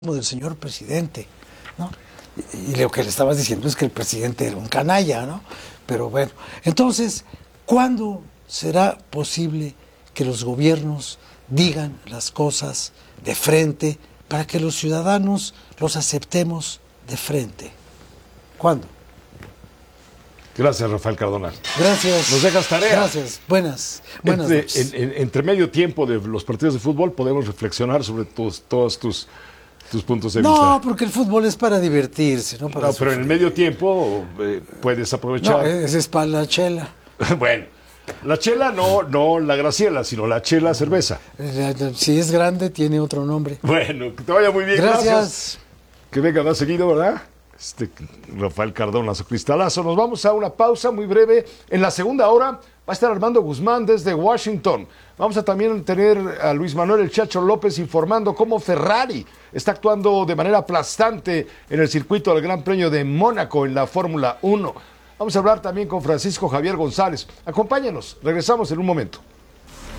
del señor presidente, ¿no? Y lo que le estabas diciendo es que el presidente era un canalla, ¿no? Pero bueno, entonces, ¿cuándo será posible que los gobiernos digan las cosas de frente para que los ciudadanos los aceptemos de frente? ¿Cuándo? Gracias, Rafael Cardona. Gracias. Nos dejas tarea. Gracias. Buenas noches. Entre medio tiempo de los partidos de fútbol podemos reflexionar sobre todos tus puntos de vista. No, porque el fútbol es para divertirse, no para pero en el medio tiempo puedes aprovechar. No, ese es para la chela. Bueno, la chela no la Graciela, sino la chela cerveza. Si es grande, tiene otro nombre. Bueno, que te vaya muy bien. Gracias. Que venga más seguido, ¿verdad? Rafael Cardona, su cristalazo. Nos vamos a una pausa muy breve. En la segunda hora va a estar Armando Guzmán desde Washington. Vamos a también tener a Luis Manuel El Chacho López informando cómo Ferrari está actuando de manera aplastante en el circuito del Gran Premio de Mónaco en la Fórmula 1. Vamos a hablar también con Francisco Javier González. Acompáñanos, regresamos en un momento.